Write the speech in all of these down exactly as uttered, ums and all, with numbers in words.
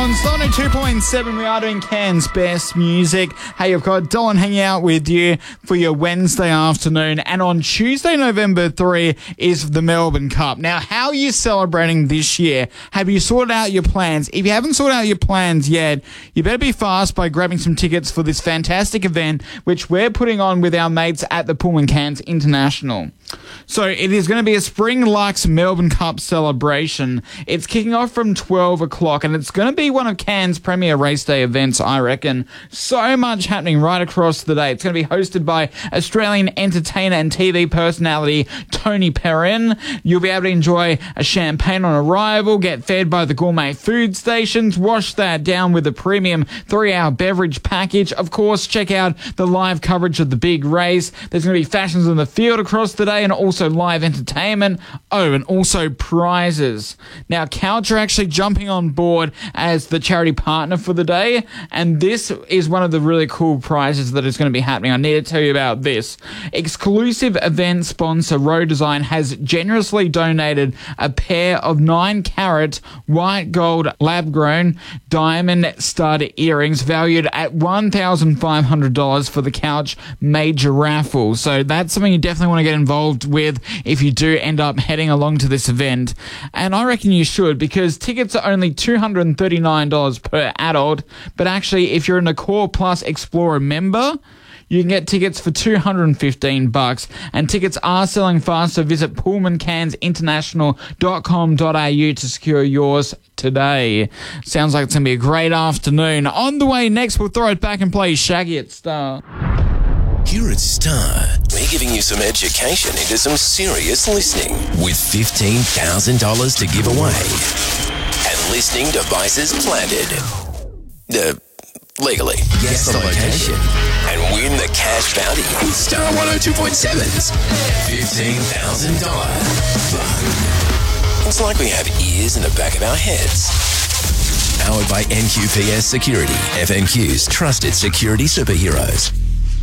on Sony two point seven. We are doing Cairns Best Music. Hey, you've got Dylan hanging out with you for your Wednesday afternoon. And on Tuesday, November third, is the Melbourne Cup. Now, how are you celebrating this year? Have you sorted out your plans? If you haven't sorted out your plans yet, you better be fast by grabbing some tickets for this fantastic event, which we're putting on with our mates at the Pullman Cairns International. So it is going to be a Spring Lux Melbourne Cup celebration. It's kicking off from twelve o'clock, and it's going to be one of Cairns' premier race day events, I reckon. So much happening right across the day. It's going to be hosted by Australian entertainer and T V personality Tony Perrin. You'll be able to enjoy a champagne on arrival, get fed by the gourmet food stations, wash that down with a premium three-hour beverage package. Of course, check out the live coverage of the big race. There's going to be fashions in the field across the day, and also live entertainment. Oh, and also prizes. Now, Couch are actually jumping on board as the charity partner for the day, and this is one of the really cool prizes that is going to be happening. I need to tell you about this. Exclusive event sponsor Road Design has generously donated a pair of nine carat white gold lab-grown diamond stud earrings valued at one thousand five hundred dollars for the Couch major raffle. So that's something you definitely want to get involved with if you do end up heading along to this event. And I reckon you should, because tickets are only two hundred thirty-nine dollars per adult, but actually if you're an Accor Plus Explorer member, you can get tickets for two hundred fifteen bucks, and tickets are selling fast, so visit pullman cairns international dot com dot a u to secure yours today. Sounds like it's going to be a great afternoon. On the way next, we'll throw it back and play Shaggy at Star. Here at Star, we're giving you some education into some serious listening with fifteen thousand dollars to give away and listening devices planted. Uh, legally. Guess the location and win the cash bounty with Star one oh two point seven's fifteen thousand dollars fun. It's like we have ears in the back of our heads. Powered by N Q P S Security, F N Q's trusted security superheroes.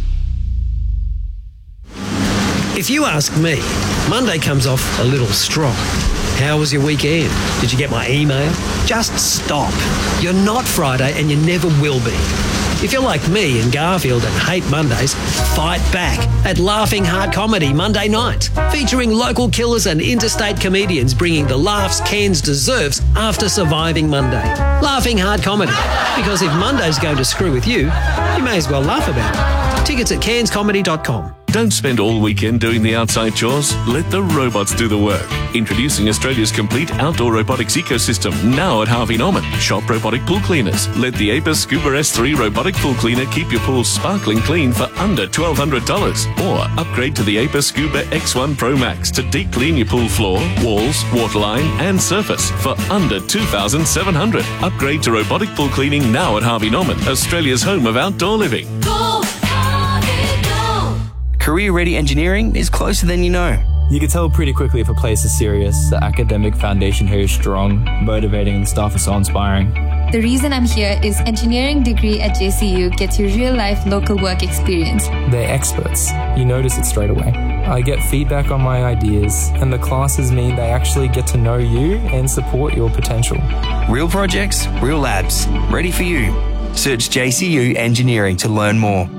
If you ask me, Monday comes off a little strong. How was your weekend? Did you get my email? Just stop. You're not Friday and you never will be. If you're like me and Garfield and hate Mondays, fight back at Laughing Hard Comedy Monday night, featuring local killers and interstate comedians bringing the laughs Cairns deserves after surviving Monday. Laughing Hard Comedy, because if Monday's going to screw with you, you may as well laugh about it. Tickets at cairns comedy dot com. Don't spend all weekend doing the outside chores. Let the robots do the work. Introducing Australia's complete outdoor robotics ecosystem now at Harvey Norman. Shop robotic pool cleaners. Let the Apis Scuba S three robotic pool cleaner keep your pool sparkling clean for under twelve hundred dollars. Or upgrade to the Apis Scuba X one Pro Max to deep clean your pool floor, walls, waterline and surface for under two thousand seven hundred dollars. Upgrade to robotic pool cleaning now at Harvey Norman, Australia's home of outdoor living. Go, Harvey, go! Career-ready engineering is closer than you know. You can tell pretty quickly if a place is serious. The academic foundation here is strong, motivating, and the staff is so inspiring. The reason I'm here is engineering degree at J C U gets you real-life local work experience. They're experts. You notice it straight away. I get feedback on my ideas, and the classes mean they actually get to know you and support your potential. Real projects, real labs, ready for you. Search J C U Engineering to learn more.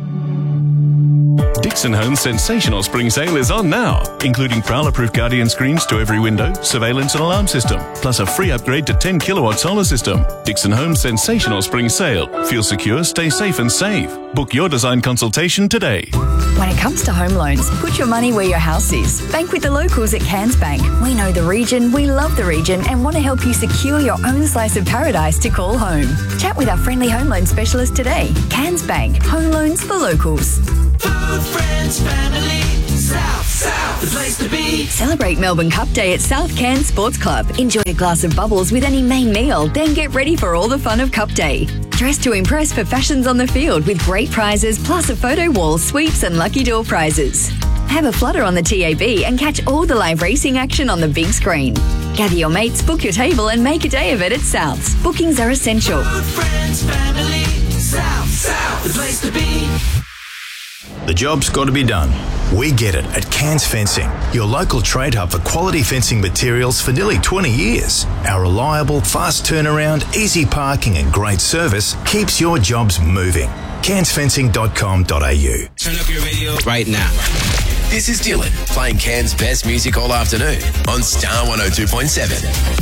Dixon Home's sensational spring sale is on now, including Prowler-proof Guardian screens to every window, surveillance and alarm system, plus a free upgrade to ten kilowatt solar system. Dixon Home's sensational spring sale. Feel secure, stay safe and save. Book your design consultation today. When it comes to home loans, put your money where your house is. Bank with the locals at Cairns Bank. We know the region, we love the region and want to help you secure your own slice of paradise to call home. Chat with our friendly home loan specialist today. Cairns Bank. Home loans for locals. Food, friends, family, South, South, the place to be. Celebrate Melbourne Cup Day at South Cairns Sports Club. Enjoy a glass of bubbles with any main meal, then get ready for all the fun of Cup Day. Dress to impress for fashions on the field with great prizes, plus a photo wall, sweeps and lucky door prizes. Have a flutter on the T A B and catch all the live racing action on the big screen. Gather your mates, book your table and make a day of it at South's. Bookings are essential. Food, friends, family, South, South, the place to be. The job's got to be done. We get it at Cairns Fencing, your local trade hub for quality fencing materials for nearly twenty years. Our reliable, fast turnaround, easy parking and great service keeps your jobs moving. cairns fencing dot com dot a u. Turn up your radio right now. This is Dylan playing Cairns' best music all afternoon on Star one oh two point seven.